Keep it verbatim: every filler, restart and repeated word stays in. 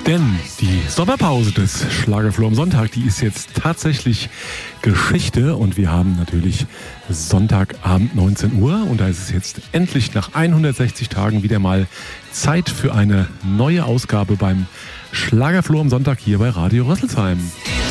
Denn die Sommerpause des Schlagerfloh am Sonntag, die ist jetzt tatsächlich Geschichte und wir haben natürlich Sonntagabend neunzehn Uhr und da ist es jetzt endlich nach hundertsechzig Tagen wieder mal Zeit für eine neue Ausgabe beim Schlagerfloh am Sonntag hier bei Radio Rüsselsheim.